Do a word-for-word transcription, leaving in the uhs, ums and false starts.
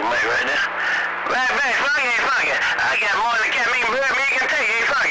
make right there. Right back, fuck it, fuck it. I got more than cat meat and bird meat can take, ain't fuck it.